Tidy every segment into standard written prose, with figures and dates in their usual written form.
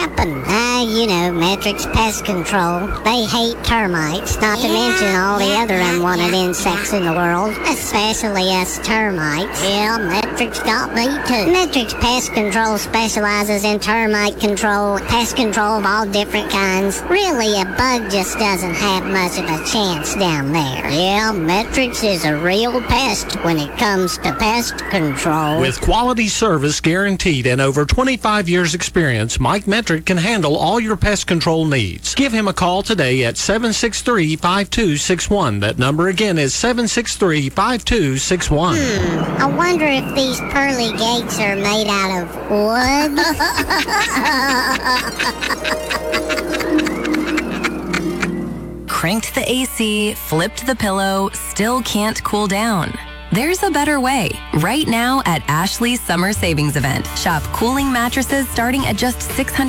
happened? Metric's Pest Control. They hate termites, not to mention all the other unwanted insects in the world, especially us termites. Yeah, Metric's got me too. Metric's Pest Control specializes in termite control, pest control of all different kinds. Really, a bug just doesn't have much of a chance down there. Yeah, Metric's is a real pest when it comes to pest control. With quality service guaranteed and over 25 years experience, Mike Metric can handle all your pest control needs. Give him a call today at 763-5261. That number again is 763-5261. I wonder if these pearly gates are made out of wood. Cranked the AC, flipped the pillow, still can't cool down. There's a better way. Right now at Ashley's Summer Savings Event, shop cooling mattresses starting at just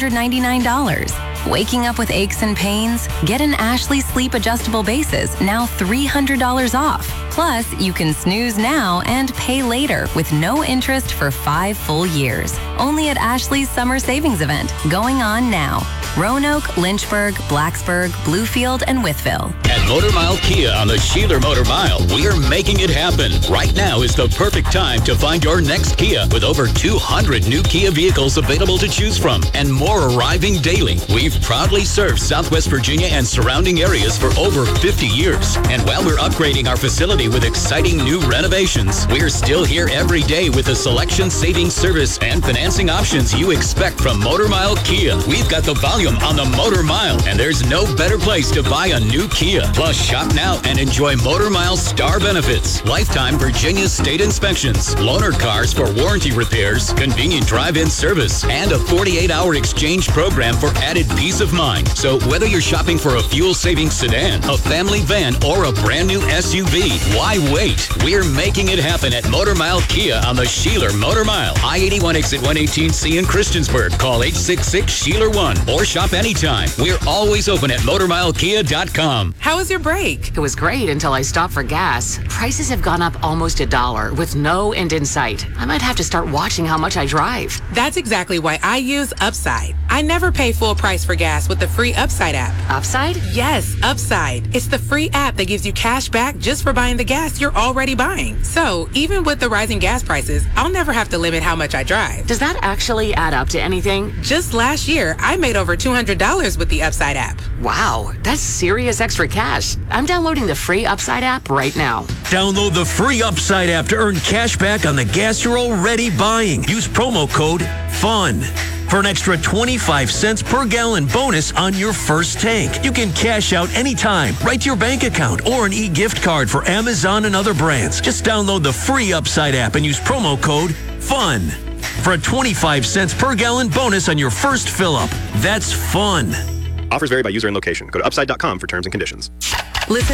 $699. Waking up with aches and pains? Get an Ashley Sleep Adjustable Bases, now $300 off. Plus, you can snooze now and pay later with no interest for 5 full years. Only at Ashley's Summer Savings Event, going on now. Roanoke, Lynchburg, Blacksburg, Bluefield, and Wytheville. At Motor Mile Kia on the Sheeler Motor Mile, we're making it happen. Right now is the perfect time to find your next Kia with over 200 new Kia vehicles available to choose from and more arriving daily. We've proudly served Southwest Virginia and surrounding areas for over 50 years. And while we're upgrading our facility with exciting new renovations, we're still here every day with the selection, saving service, and financing options you expect from Motor Mile Kia. We've got the volume on the Motor Mile, and there's no better place to buy a new Kia. Plus, shop now and enjoy Motor Mile star benefits, lifetime Virginia state inspections, loaner cars for warranty repairs, convenient drive-in service, and a 48-hour exchange program for added peace of mind. So whether you're shopping for a fuel-saving sedan, a family van, or a brand new SUV, why wait? We're making it happen at Motor Mile Kia on the Sheeler Motor Mile. I-81 exit 118C in Christiansburg. Call 866-SHEELER1 or shop anytime. We're always open at MotorMileKia.com. How was your break? It was great until I stopped for gas. Prices have gone up almost $1 with no end in sight. I might have to start watching how much I drive. That's exactly why I use Upside. I never pay full price for gas with the free Upside app. Upside? Yes, Upside. It's the free app that gives you cash back just for buying the gas you're already buying. So even with the rising gas prices, I'll never have to limit how much I drive. Does that actually add up to anything? Just last year, I made over $200 with the Upside app. Wow, that's serious extra cash. I'm downloading the free Upside app right now. Download the free Upside app to earn cash back on the gas you're already buying. Use promo code FUN for an extra 25 cents per gallon bonus on your first tank. You can cash out anytime, right to your bank account, or an e-gift card for Amazon and other brands. Just download the free Upside app and use promo code FUN for a 25 cents per gallon bonus on your first fill-up. That's fun. Offers vary by user and location. Go to upside.com for terms and conditions. Listen